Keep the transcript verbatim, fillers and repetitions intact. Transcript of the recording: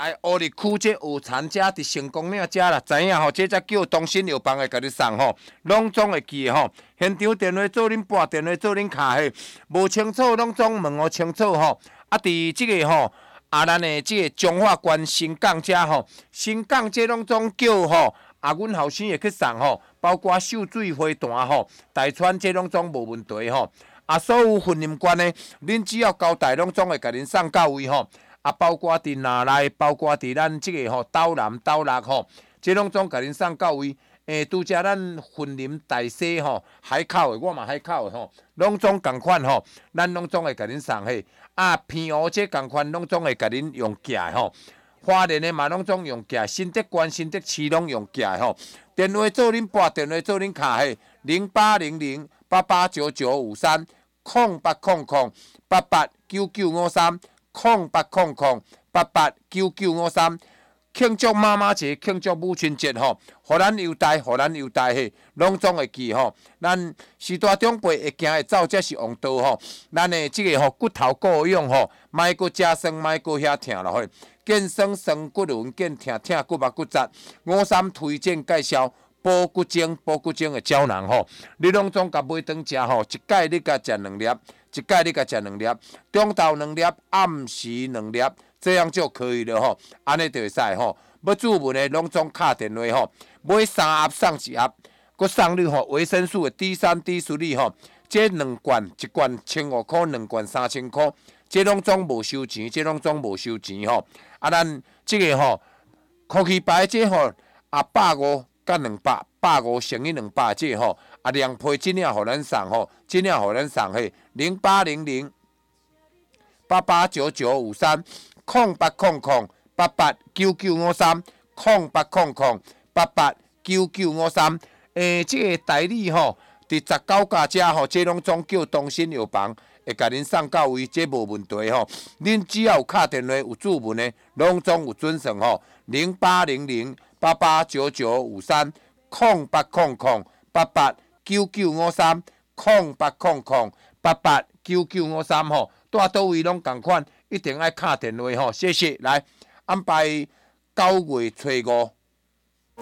来，乌日区这有田遮伫成功岭遮啦，知影吼，这才叫东新药房会甲你送吼，拢总会记吼。现场电话做恁拨，电话做恁卡嘿，无清楚拢总问互清楚吼。啊，伫即个吼，啊，咱的即个彰化县新港遮吼，新港这拢总叫吼，啊，阮后生会去送吼，包括秀水花坛吼，大川这拢总无问题吼。啊，所有婚姻关呢，恁只要交代，拢总会甲恁送到位吼。啊，包括伫哪内，包括伫咱即个吼斗南、斗六吼，即拢总甲恁送到位。诶，拄则咱婚林大西吼，海口的，我嘛海口的吼，拢总共款吼，咱拢总会甲恁送迄。啊，偏湖这共款，拢总会甲恁用寄吼。花莲的嘛，拢总用寄，新德县、新德市拢用寄吼。电话做恁拨，电话做恁卡迄，零八零零八八九九五三，空八空空八八九九五三。空八空空八八九九五三，庆祝妈妈节，庆祝母亲节吼，互咱优待，互咱优待嘿，拢总会记吼。咱时代长辈会行会走，才是王道吼。咱的即个吼骨头够用吼，莫搁食酸，莫搁遐疼落去。健酸酸骨轮，健疼疼骨目骨节。五三推荐介绍。补骨精、补骨精的胶囊吼，你拢总甲买顿食吼，一摆你甲食两粒，一摆你甲食两粒，中昼两粒，暗时两粒，这样就可以了吼。安尼就会使吼。要注文的拢总敲电话吼，买三盒送一盒，佮送你吼维生素的 D 三 D 四粒吼，这两罐一罐千五块，两罐三千块，这拢总无收钱，这拢总无收钱吼。啊，咱这个吼，空气牌这吼啊百五。甲两百百五乘以两百这吼，啊两批真领互咱送吼，真领互咱送嘿，零八零零八八九九五三，空八空空八八九九五三，空八空空八八九九五三。诶，这个代理吼，伫十九家遮吼，这拢总叫东新药房，会甲恁送到位，这无问题吼。恁只要有敲电话有注文的，拢总有准算吼，零八零零。八八九九五三，空八空空八八九九五三，空八空空八八九九五三吼，带倒位拢共款，一定爱敲电话吼，谢谢。来安排九月初五